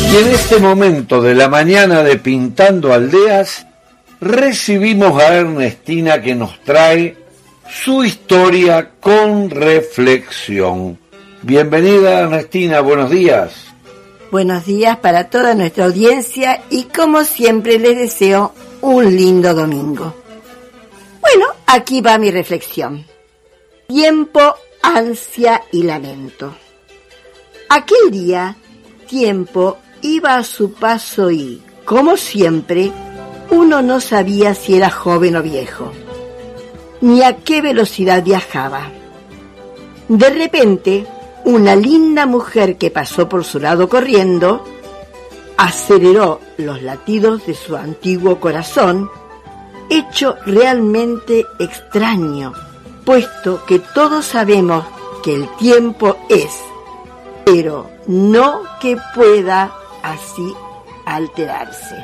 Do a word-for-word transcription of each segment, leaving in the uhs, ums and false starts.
Y en este momento de la mañana de Pintando Aldeas, recibimos a Ernestina que nos trae su historia con reflexión. Bienvenida, Ernestina, buenos días. Buenos días para toda nuestra audiencia y como siempre les deseo un lindo domingo. Bueno, aquí va mi reflexión. Tiempo, ansia y lamento. Aquel día, Tiempo iba a su paso y, como siempre, uno no sabía si era joven o viejo, ni a qué velocidad viajaba. De repente, una linda mujer que pasó por su lado corriendo, aceleró los latidos de su antiguo corazón, hecho realmente extraño, puesto que todos sabemos que el tiempo es, pero no que pueda así alterarse.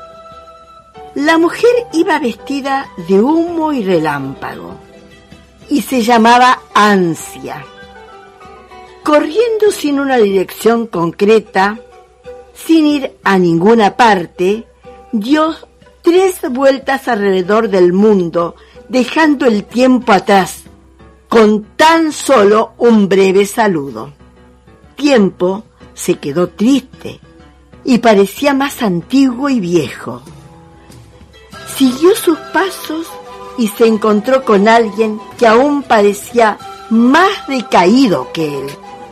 La mujer iba vestida de humo y relámpago y se llamaba Ansia. Corriendo sin una dirección concreta, sin ir a ninguna parte, dio tres vueltas alrededor del mundo, dejando el tiempo atrás, con tan solo un breve saludo. Tiempo se quedó triste y parecía más antiguo y viejo. Siguió sus pasos y se encontró con alguien que aún parecía más decaído que él.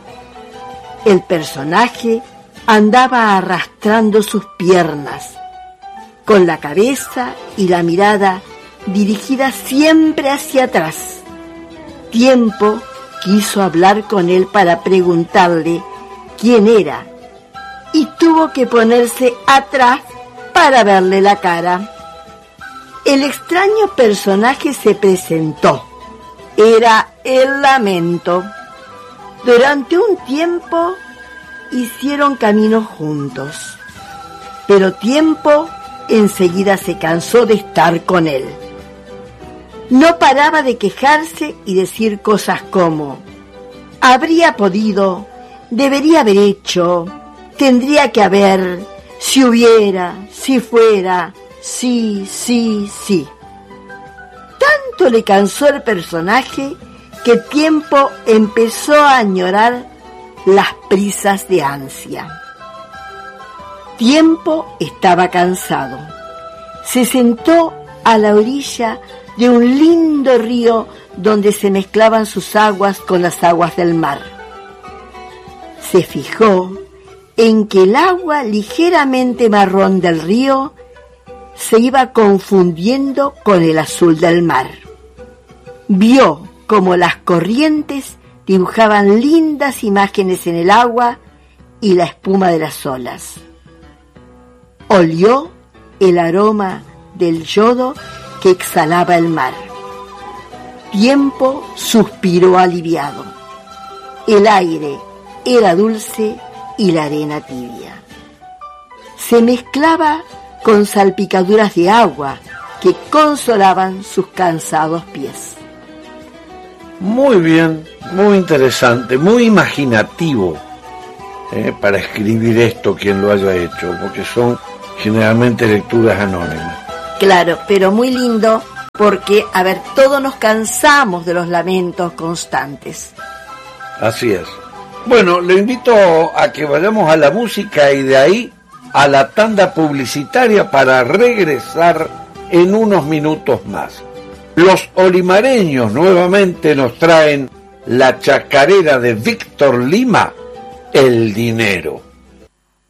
El personaje andaba arrastrando sus piernas, con la cabeza y la mirada dirigida siempre hacia atrás. Tiempo quiso hablar con él para preguntarle quién era y tuvo que ponerse atrás para verle la cara. El extraño personaje se presentó. Era el lamento. Durante un tiempo hicieron camino juntos, pero Tiempo enseguida se cansó de estar con él. No paraba de quejarse y decir cosas como: habría podido, debería haber hecho, tendría que haber, si hubiera, si fuera, sí, sí, sí. Tanto le cansó el personaje que Tiempo empezó a añorar las prisas de Ansia. Tiempo estaba cansado. Se sentó a la orilla de un lindo río donde se mezclaban sus aguas con las aguas del mar. Se fijó en que el agua ligeramente marrón del río se iba confundiendo con el azul del mar. Vio como las corrientes dibujaban lindas imágenes en el agua y la espuma de las olas. Olió el aroma del yodo que exhalaba el mar. Tiempo suspiró aliviado. El aire era dulce y la arena tibia. Se mezclaba con salpicaduras de agua que consolaban sus cansados pies. Muy bien, muy interesante, muy imaginativo eh, para escribir esto quien lo haya hecho, porque son generalmente lecturas anónimas. Claro, pero muy lindo porque, a ver, todos nos cansamos de los lamentos constantes. Así es. Bueno, le invito a que vayamos a la música y de ahí a la tanda publicitaria para regresar en unos minutos más. Los olimareños nuevamente nos traen la chacarera de Víctor Lima, El Dinero.